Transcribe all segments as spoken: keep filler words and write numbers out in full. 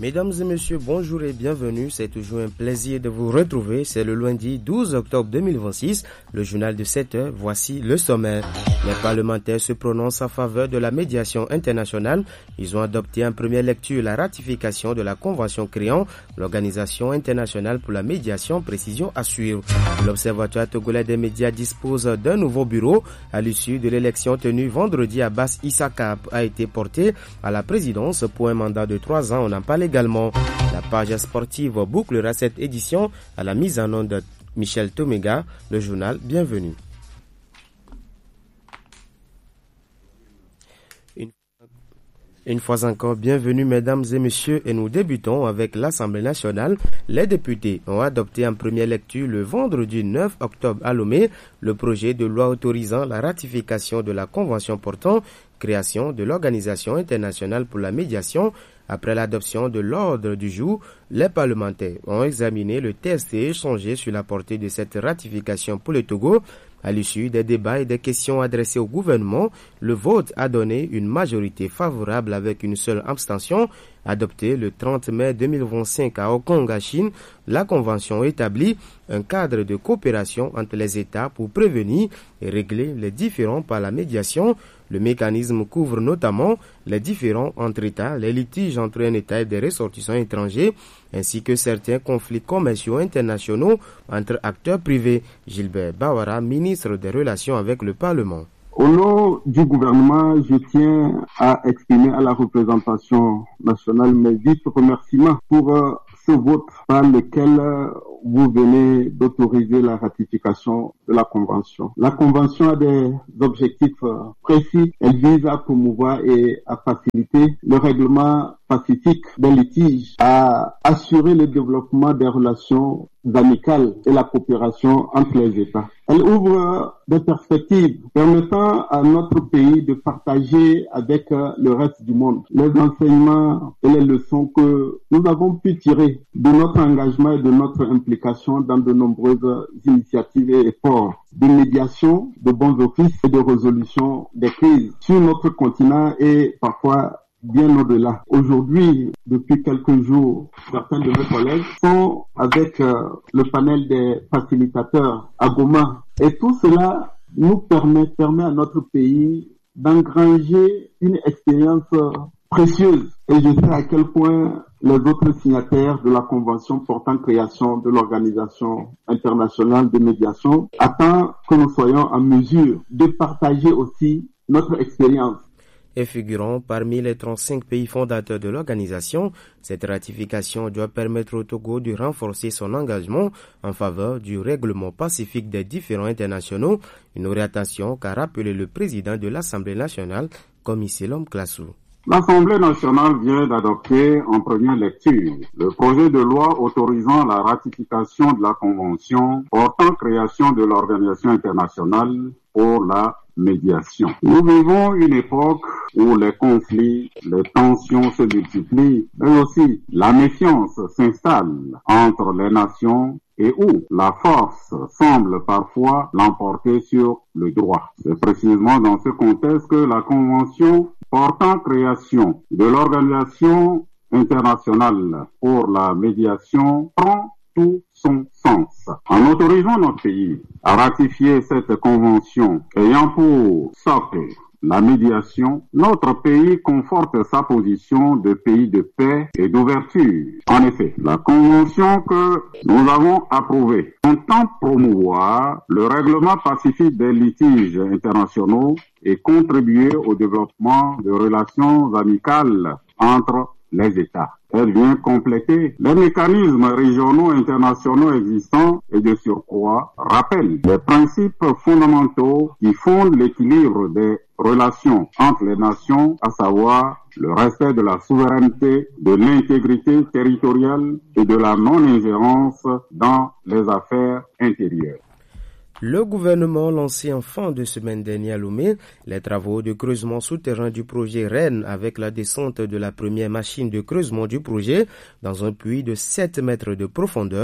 Mesdames et messieurs, bonjour et bienvenue. C'est toujours un plaisir de vous retrouver. C'est le lundi douze octobre deux mille vingt-six, le journal de sept heures. Voici le sommaire. Les parlementaires se prononcent en faveur de la médiation internationale. Ils ont adopté en première lecture la ratification de la convention créant l'Organisation internationale pour la médiation, précision à suivre. L'Observatoire togolais des médias dispose d'un nouveau bureau. À l'issue de l'élection tenue vendredi, Abbas Issaka a été porté à la présidence pour un mandat de trois ans. On en parle également. La page sportive bouclera cette édition à la mise en onde de Michel Tomega, le journal. Bienvenue. Une, une fois encore, bienvenue mesdames et messieurs, et nous débutons avec l'Assemblée nationale. Les députés ont adopté en première lecture le vendredi neuf octobre à Lomé le projet de loi autorisant la ratification de la convention portant création de l'Organisation internationale pour la médiation. Après l'adoption de l'ordre du jour, les parlementaires ont examiné le texte et échangé sur la portée de cette ratification pour le Togo. À l'issue des débats et des questions adressées au gouvernement, le vote a donné une majorité favorable avec une seule abstention. Adoptée le trente mai deux mille vingt-cinq à Hong Kong, à Chine, la convention établit un cadre de coopération entre les États pour prévenir et régler les différends par la médiation. Le mécanisme couvre notamment les différends entre États, les litiges entre un État et des ressortissants étrangers, ainsi que certains conflits commerciaux internationaux entre acteurs privés. Gilbert Bawara, ministre des Relations avec le Parlement. Au nom du gouvernement, je tiens à exprimer à la représentation nationale mes vifs remerciements pour euh, ce vote par lequel euh, vous venez d'autoriser la ratification de la Convention. La Convention a des objectifs euh, précis. Elle vise à promouvoir et à faciliter le règlement pacifique des litiges, à assurer le développement des relations amicales et la coopération entre les États. Elle ouvre des perspectives permettant à notre pays de partager avec le reste du monde les enseignements et les leçons que nous avons pu tirer de notre engagement et de notre implication dans de nombreuses initiatives et efforts de médiation, de bons offices et de résolution des crises sur notre continent et parfois bien au-delà. Aujourd'hui, depuis quelques jours, certains de mes collègues sont avec euh, le panel des facilitateurs à Goma. Et tout cela nous permet, permet à notre pays d'engranger une expérience euh, précieuse. Et je sais à quel point les autres signataires de la Convention portant création de l'Organisation internationale de médiation attendent que nous soyons en mesure de partager aussi notre expérience. Et figurant parmi les trente-cinq pays fondateurs de l'organisation, cette ratification doit permettre au Togo de renforcer son engagement en faveur du règlement pacifique des différends internationaux, une orientation qu'a rappelé le président de l'Assemblée nationale, Komisilom Klassou. L'Assemblée nationale vient d'adopter en première lecture le projet de loi autorisant la ratification de la Convention portant création de l'Organisation internationale pour la médiation. Nous vivons une époque où les conflits, les tensions se multiplient, mais aussi la méfiance s'installe entre les nations et où la force semble parfois l'emporter sur le droit. C'est précisément dans ce contexte que la Convention portant création de l'Organisation internationale pour la médiation prend tout son sens. En autorisant notre pays à ratifier cette convention ayant pour socle la médiation, notre pays conforte sa position de pays de paix et d'ouverture. En effet, la convention que nous avons approuvée entend promouvoir le règlement pacifique des litiges internationaux et contribuer au développement de relations amicales entre les États. Elle vient compléter les mécanismes régionaux internationaux existants et de surcroît rappelle les principes fondamentaux qui fondent l'équilibre des relations entre les nations, à savoir le respect de la souveraineté, de l'intégrité territoriale et de la non-ingérence dans les affaires intérieures. Le gouvernement lancé en fin de semaine dernière à Lomé les travaux de creusement souterrain du projet Rennes avec la descente de la première machine de creusement du projet dans un puits de sept mètres de profondeur.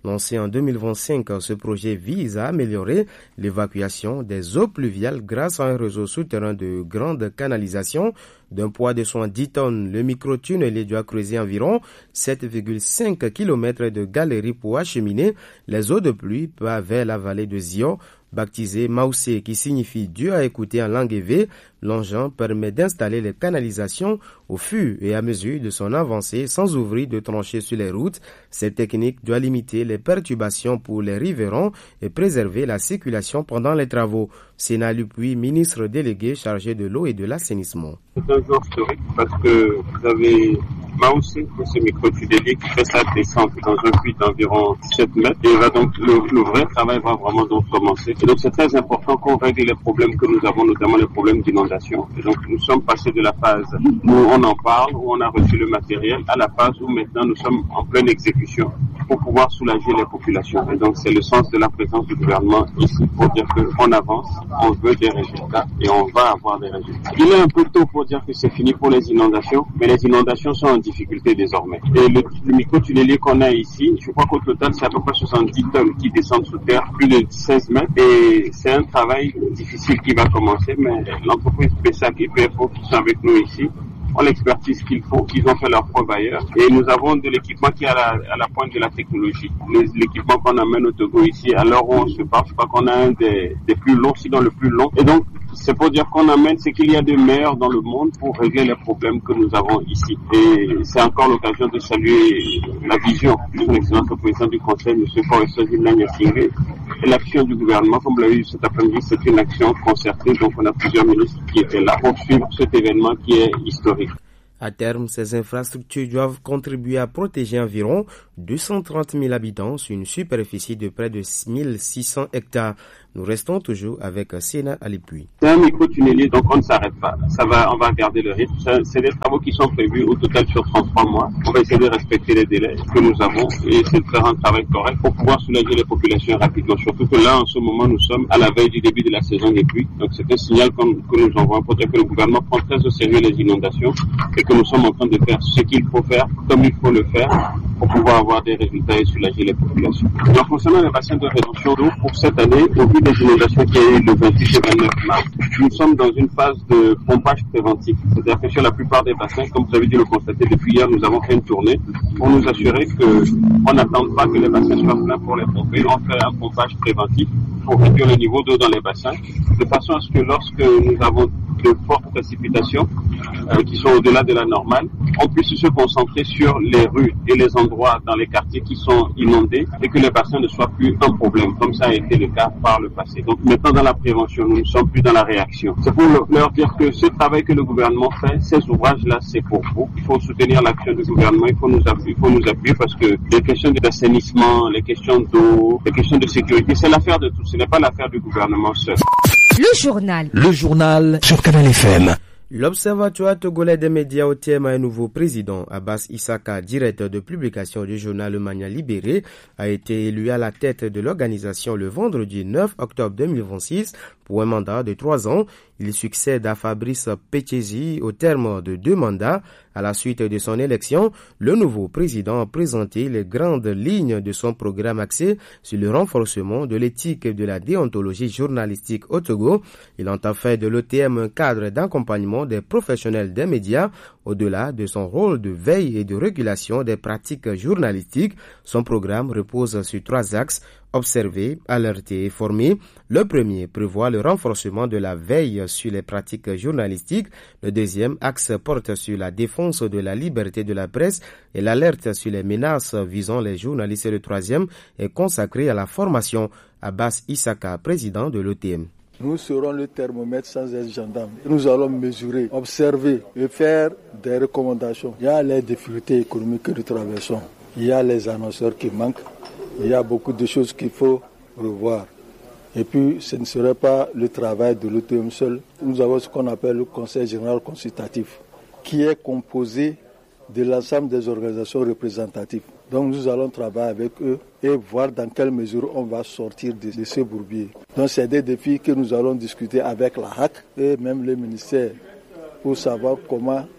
Lancé en deux mille vingt-cinq, ce projet vise à améliorer l'évacuation des eaux pluviales grâce à un réseau souterrain de grande canalisation. D'un poids de soixante-dix tonnes, le microtunnelier doit creuser environ sept virgule cinq kilomètres de galeries pour acheminer les eaux de pluie vers la vallée de Zio, baptisé Maoussé, qui signifie Dieu a écouté en langue évé. L'engin permet d'installer les canalisations au fur et à mesure de son avancée sans ouvrir de tranchées sur les routes. Cette technique doit limiter les perturbations pour les riverains et préserver la circulation pendant les travaux. Sénat Lupuis, ministre délégué chargé de l'eau et de l'assainissement. C'est un jour historique parce que vous avez Maoussé, ce microtunnelier qui fait sa descente dans un puits d'environ dix-sept mètres. Et va donc, le, le vrai travail va vraiment donc commencer. Et donc c'est très important qu'on règle les problèmes que nous avons, notamment les problèmes d'inondation. Et donc nous sommes passés de la phase où on en parle, où on a reçu le matériel, à la phase où maintenant nous sommes en pleine exécution pour pouvoir soulager les populations. Et donc c'est le sens de la présence du gouvernement ici pour dire qu'on avance, on veut des résultats et on va avoir des résultats. Il est un peu tôt pour dire que c'est fini pour les inondations, mais les inondations sont en difficulté désormais. Et le, le microtunnelier qu'on a ici, je crois qu'au total c'est à peu près soixante-dix tonnes qui descendent sous terre, plus de seize mètres. Et c'est un travail difficile qui va commencer, mais l'entreprise P E S A C et P F O qui sont avec nous ici ont l'expertise qu'il faut, qu'ils ont fait leur preuve ailleurs. Et nous avons de l'équipement qui est à la, à la pointe de la technologie. Les, l'équipement qu'on amène au Togo ici, à l'heure où on se parle, je crois qu'on a un des, des plus longs, sinon le plus long. Et donc, c'est pour dire qu'on amène ce qu'il y a de meilleur dans le monde pour régler les problèmes que nous avons ici. Et c'est encore l'occasion de saluer la vision de son Excellence le Président du Conseil, M. Forest Gilles Singé, et l'action du gouvernement. Comme vous l'avez vu cet après-midi, c'est une action concertée, donc on a plusieurs ministres qui étaient là pour suivre cet événement qui est historique. À terme, ces infrastructures doivent contribuer à protéger environ deux cent trente mille habitants sur une superficie de près de mille six cents hectares. Nous restons toujours avec Sénat Alipuis. C'est un micro-tunnelier, donc on ne s'arrête pas. Ça va, on va garder le rythme. C'est des travaux qui sont prévus au total sur trente-trois mois. On va essayer de respecter les délais que nous avons et essayer de faire un travail correct pour pouvoir soulager les populations rapidement. Surtout que là, en ce moment, nous sommes à la veille du début de la saison des pluies. Donc c'est un signal que nous envoyons pour dire que le gouvernement prend très au sérieux les inondations et que nous sommes en train de faire ce qu'il faut faire, comme il faut le faire, pour pouvoir avoir des résultats et soulager les populations. Alors concernant les bassins de rétention d'eau, pour cette année, au vu des inondations qui a eu le vingt-huit et vingt-neuf mars, nous sommes dans une phase de pompage préventif. C'est-à-dire que sur la plupart des bassins, comme vous avez dû le constater depuis hier, nous avons fait une tournée pour nous assurer qu'on n'attende pas que les bassins soient pleins pour les pomper. On fait un pompage préventif pour réduire le niveau d'eau dans les bassins, de façon à ce que lorsque nous avons de fortes précipitations euh, qui sont au-delà de la normale, on puisse se concentrer sur les rues et les endroits dans les quartiers qui sont inondés et que les bassins ne soient plus un problème, comme ça a été le cas par le passé. Donc maintenant dans la prévention, nous ne sommes plus dans la réaction. C'est pour leur dire que ce travail que le gouvernement fait, ces ouvrages-là, c'est pour vous. Il faut soutenir l'action du gouvernement, il faut nous appuyer, il faut nous appuyer parce que les questions d'assainissement, les questions d'eau, les questions de sécurité, c'est l'affaire de tous, ce n'est pas l'affaire du gouvernement seul. Le journal. Le journal sur Canal F M. L'Observatoire togolais des médias au terme à un nouveau président. Abbas Issaka, directeur de publication du journal Le Mania Libéré, a été élu à la tête de l'organisation le vendredi neuf octobre deux mille vingt-six pour un mandat de trois ans. Il succède à Fabrice Pechesi au terme de deux mandats. À la suite de son élection, le nouveau président a présenté les grandes lignes de son programme axé sur le renforcement de l'éthique et de la déontologie journalistique au Togo. Il entend faire de l'O T M un cadre d'accompagnement des professionnels des médias. Au-delà de son rôle de veille et de régulation des pratiques journalistiques, son programme repose sur trois axes: observer, alerter et former. Le premier prévoit le renforcement de la veille sur les pratiques journalistiques. Le deuxième axe porte sur la défense de la liberté de la presse et l'alerte sur les menaces visant les journalistes. Et le troisième est consacré à la formation. Abbas Issaka, président de l'O T M. Nous serons le thermomètre sans être gendarme. Nous allons mesurer, observer et faire des recommandations. Il y a les difficultés économiques que nous traversons. Il y a les annonceurs qui manquent. Il y a beaucoup de choses qu'il faut revoir. Et puis, ce ne serait pas le travail de l'O T M seul. Nous avons ce qu'on appelle le Conseil général consultatif, qui est composé de l'ensemble des organisations représentatives. Donc, nous allons travailler avec eux et voir dans quelle mesure on va sortir de, de ce bourbier. Donc, c'est des défis que nous allons discuter avec la H A C et même les ministères pour savoir comment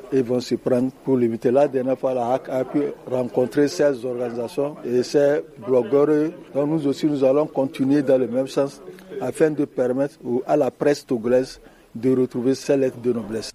ils vont se prendre pour limiter. La dernière fois, la H A C a pu rencontrer ces organisations et ces blogueurs. Donc nous aussi, nous allons continuer dans le même sens afin de permettre à la presse togolaise de retrouver ses lettres de noblesse.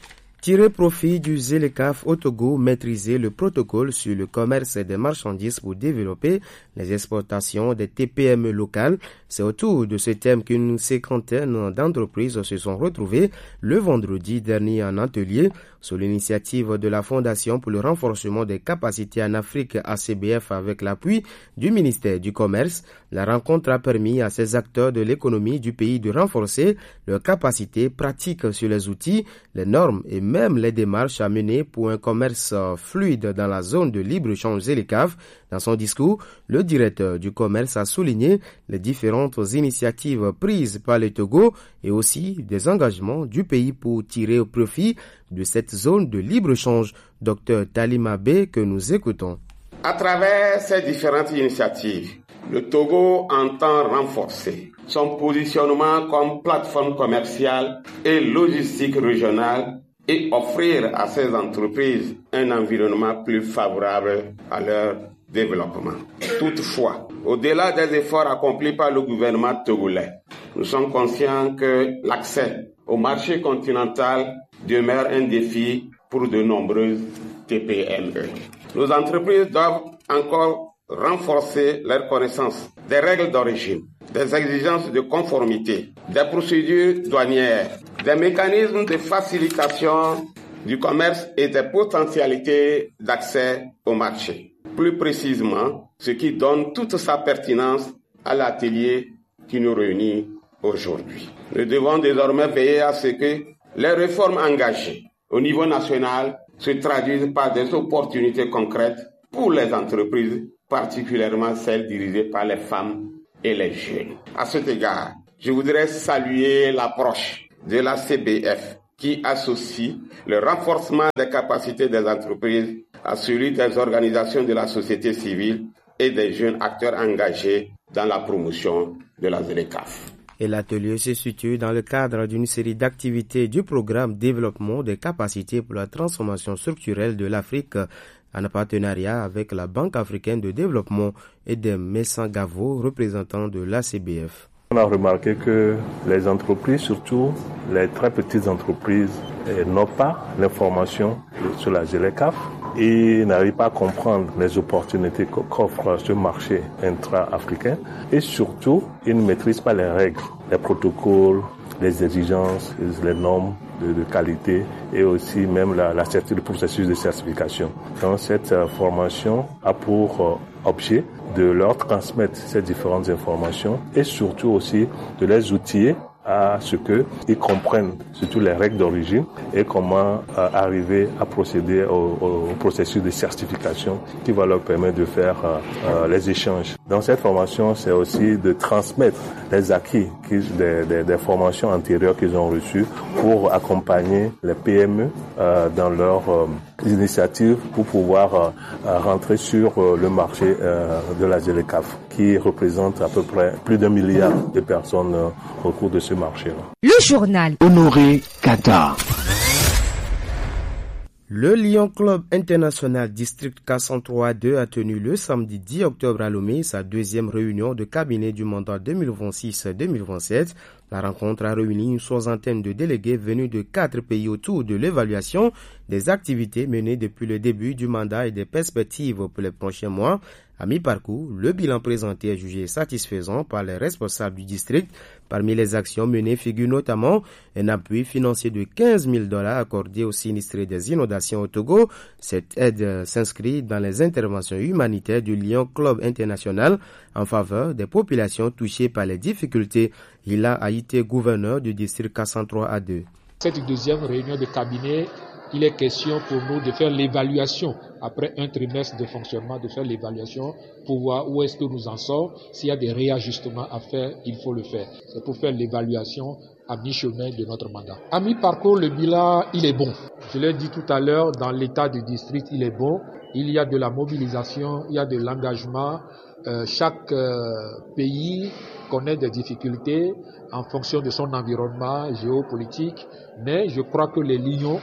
Tirer profit du ZLECAf au Togo, maîtriser le protocole sur le commerce des marchandises pour développer les exportations des T P M E locales. C'est autour de ce thème qu'une cinquantaine d'entreprises se sont retrouvées le vendredi dernier en atelier sous l'initiative de la Fondation pour le renforcement des capacités en Afrique A C B F avec l'appui du ministère du Commerce. La rencontre a permis à ces acteurs de l'économie du pays de renforcer leurs capacités pratiques sur les outils, les normes et même les démarches à mener pour un commerce fluide dans la zone de libre-échange ZLECAf. Dans son discours, le directeur du commerce a souligné les différentes initiatives prises par le Togo et aussi des engagements du pays pour tirer au profit de cette zone de libre-échange. Docteur Talima B, que nous écoutons. À travers ces différentes initiatives, le Togo entend renforcer son positionnement comme plateforme commerciale et logistique régionale et offrir à ces entreprises un environnement plus favorable à leur développement. Toutefois, au-delà des efforts accomplis par le gouvernement togolais, nous sommes conscients que l'accès au marché continental demeure un défi pour de nombreuses T P M E. Nos entreprises doivent encore renforcer leur connaissance des règles d'origine, des exigences de conformité, des procédures douanières, des mécanismes de facilitation du commerce et des potentialités d'accès au marché. Plus précisément, ce qui donne toute sa pertinence à l'atelier qui nous réunit aujourd'hui. Nous devons désormais veiller à ce que les réformes engagées au niveau national se traduisent par des opportunités concrètes pour les entreprises, particulièrement celles dirigées par les femmes et les jeunes. À cet égard, je voudrais saluer l'approche de l'A C B F qui associe le renforcement des capacités des entreprises à celui des organisations de la société civile et des jeunes acteurs engagés dans la promotion de la ZLECAf. Et l'atelier se situe dans le cadre d'une série d'activités du programme Développement des capacités pour la transformation structurelle de l'Afrique en partenariat avec la Banque africaine de développement et des Messang Gavo, représentants de l'A C B F. On a remarqué que les entreprises, surtout les très petites entreprises, n'ont pas l'information sur la ZLECAf et n'arrivent pas à comprendre les opportunités qu'offre ce marché intra-africain et surtout, ils ne maîtrisent pas les règles, les protocoles, les exigences, les normes de, de qualité et aussi même la, la certi- le processus de certification. Donc cette euh, formation a pour euh, objet de leur transmettre ces différentes informations et surtout aussi de les outiller à ce qu'ils comprennent surtout les règles d'origine et comment euh, arriver à procéder au, au processus de certification qui va leur permettre de faire euh, euh, les échanges. Dans cette formation, c'est aussi de transmettre les acquis qu'ils, des, des, des formations antérieures qu'ils ont reçues pour accompagner les P M E euh, dans leurs euh, initiatives pour pouvoir euh, rentrer sur euh, le marché euh, de la ZLECAf qui représente à peu près plus d'un milliard de personnes euh, au cours de ce marché-là. Le journal Honoré Kata. Le Lyon Club International District K cent trois deux a tenu le samedi dix octobre à Lomé sa deuxième réunion de cabinet du mandat deux mille vingt-six deux mille vingt-sept. La rencontre a réuni une soixantaine de délégués venus de quatre pays autour de l'évaluation des activités menées depuis le début du mandat et des perspectives pour les prochains mois. À mi-parcours, le bilan présenté est jugé satisfaisant par les responsables du district. Parmi les actions menées figure notamment un appui financier de quinze mille dollars accordé aux sinistrés des inondations au Togo. Cette aide s'inscrit dans les interventions humanitaires du Lyon Club International en faveur des populations touchées par les difficultés. Il a été gouverneur du district K cent trois A deux. Cette deuxième réunion de cabinet, il est question pour nous de faire l'évaluation après un trimestre de fonctionnement, de faire l'évaluation pour voir où est-ce que nous en sommes. S'il y a des réajustements à faire, il faut le faire. C'est pour faire l'évaluation à mi-chemin de notre mandat. À mi-parcours, le bilan, il est bon. Je l'ai dit tout à l'heure, dans l'état du district, il est bon. Il y a de la mobilisation, il y a de l'engagement. Euh, chaque euh, pays connaît des difficultés en fonction de son environnement géopolitique, mais je crois que les lions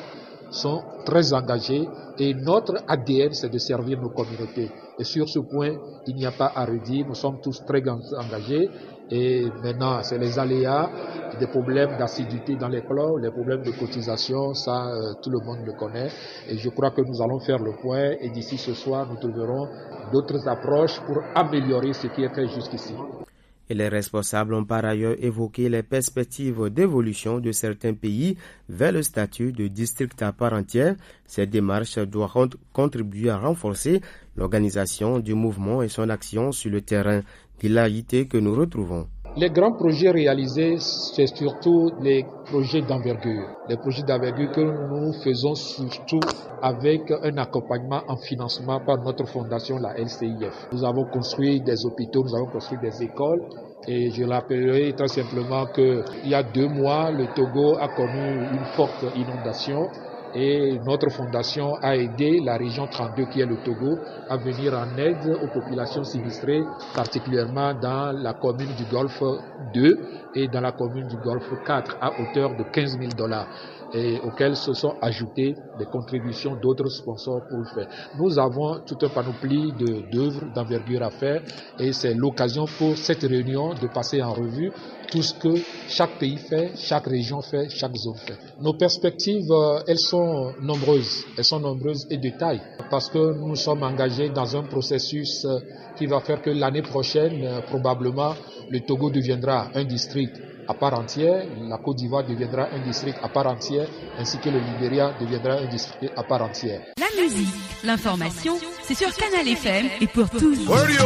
sont très engagés et notre A D N, c'est de servir nos communautés. Et sur ce point, il n'y a pas à redire, nous sommes tous très engagés. Et maintenant, c'est les aléas, des problèmes d'acidité dans les plats, les problèmes de cotisation, ça, euh, tout le monde le connaît. Et je crois que nous allons faire le point et d'ici ce soir, nous trouverons d'autres approches pour améliorer ce qui est fait jusqu'ici. Et les responsables ont par ailleurs évoqué les perspectives d'évolution de certains pays vers le statut de district à part entière. Cette démarche doit contribuer à renforcer l'organisation du mouvement et son action sur le terrain. L'hilarité que nous retrouvons. Les grands projets réalisés, c'est surtout les projets d'envergure. Les projets d'envergure que nous faisons surtout avec un accompagnement en financement par notre fondation, la L C I F. Nous avons construit des hôpitaux, nous avons construit des écoles. Et je rappellerai très simplement qu'il y a deux mois, le Togo a connu une forte inondation. Et notre fondation a aidé la région trente-deux qui est le Togo à venir en aide aux populations sinistrées, particulièrement dans la commune du Golfe deux et dans la commune du Golfe quatre à hauteur de quinze mille dollars. Et auxquels se sont ajoutées des contributions d'autres sponsors pour le faire. Nous avons tout un panoplie de, d'œuvres d'envergure à faire et c'est l'occasion pour cette réunion de passer en revue tout ce que chaque pays fait, chaque région fait, chaque zone fait. Nos perspectives, elles sont nombreuses, elles sont nombreuses et de taille parce que nous sommes engagés dans un processus qui va faire que l'année prochaine, probablement, le Togo deviendra un district à part entière, la Côte d'Ivoire deviendra un district à part entière, ainsi que le Libéria deviendra un district à part entière. La musique, l'information, c'est sur Canal F M et pour tous. Radio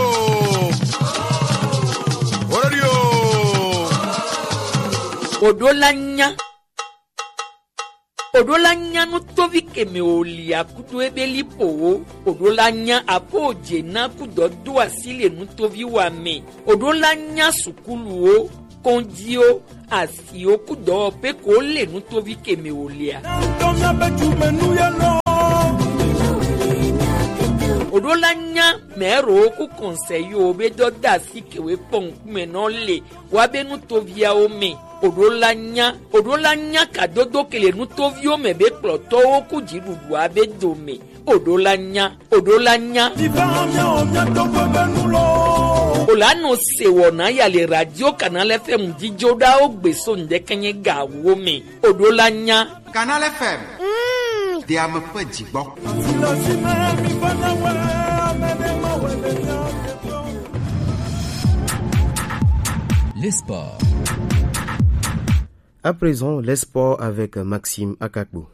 Radio Odolanya Odolanya no tovi kemeolia kudo ebeli po Odolanya apo jena kudo do asile no tovi wame Odolanya sukulu kondio asio kudo pe ko le no tovi kemeolia Odolanya mero ku conseil be do dasi kewe pon menole wa be no tovia o me Odolanya Odolanya kadodo kele no tovio me be ploto o ku jirudu abe do me Odolanya Odolanya Olano sewona ya le radio Canal F M dijoda o gbeso ndekenye ga wo me Odolanya Canal F M mm. Dia me pe jigbo Les sports. À présent, les sports avec Maxime Akakbou.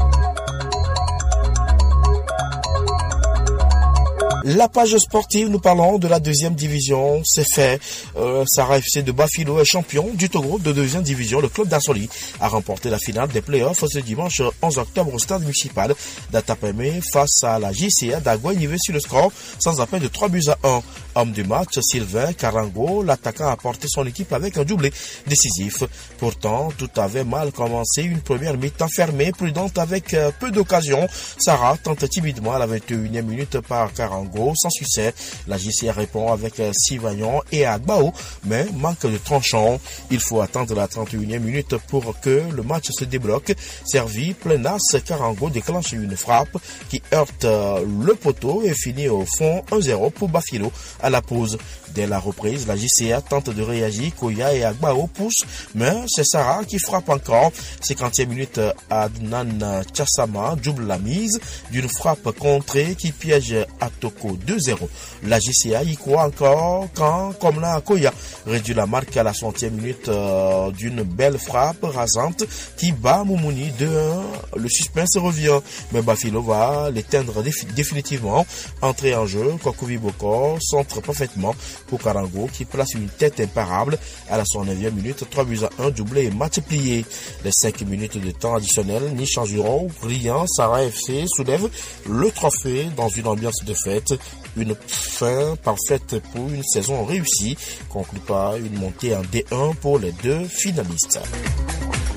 La page sportive, nous parlons de la deuxième division. C'est fait. Euh, Sarah F C de Bafilo est champion du Togo de deuxième division. Le club d'Assoli a remporté la finale des playoffs ce dimanche onze octobre au stade municipal d'Atapemé face à la J C A d'Aguay-Nivé sur le score sans appel de trois buts à un. Homme du match, Sylvain Karango, l'attaquant a porté son équipe avec un doublé décisif. Pourtant, tout avait mal commencé. Une première mi-temps fermée, prudente avec peu d'occasions. Sarah tente timidement à la vingt et unième minute par Karango. Sans succès, la J C A répond avec Sivagnon et Agbao, mais manque de tranchant. Il faut attendre la trente et unième minute pour que le match se débloque. Servi, pleinasse, Karango déclenche une frappe qui heurte le poteau et finit au fond un zéro pour Bafilo. À la pause, dès la reprise, la J C A tente de réagir, Koya et Agbao poussent, mais c'est Sarah qui frappe encore. cinquantième minute, Adnan Tchassama double la mise d'une frappe contrée qui piège Atoko deux zéro. La J C A y croit encore quand Komla Koya réduit la marque à la soixantième minute euh, d'une belle frappe rasante qui bat Moumouni deux un. Le suspense revient, mais Bafilo va l'éteindre défi- définitivement. Entrée en jeu, Kokovi Boko centre parfaitement pour Karango qui place une tête imparable à la soixante-neuvième minute, trois buts à un, doublé et match plié. Les cinq minutes de temps additionnel n'y changeront rien. Sarah F C soulève le trophée dans une ambiance de fête. Une fin parfaite pour une saison réussie, conclut par une montée en D un pour les deux finalistes.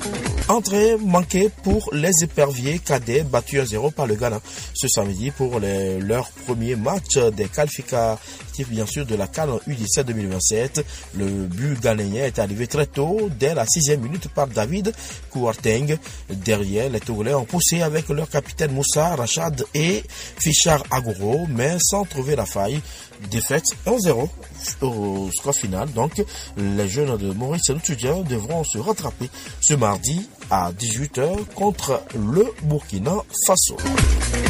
Entrée manquée pour les éperviers cadets battus à zéro par le Ghana ce samedi pour les, leur premier match des qualificatifs bien sûr de la CAN U dix-sept deux mille vingt-sept. Le but ghanéen est arrivé très tôt, dès la sixième minute par David Kouarteng. Derrière, les Togolais ont poussé avec leur capitaine Moussa Rachad et Fichar Agoro, mais sans trouver la faille. Défaite un zéro au score final. Donc, les jeunes de Maurice Lutudia devront se rattraper ce mardi à dix-huit heures contre le Burkina Faso.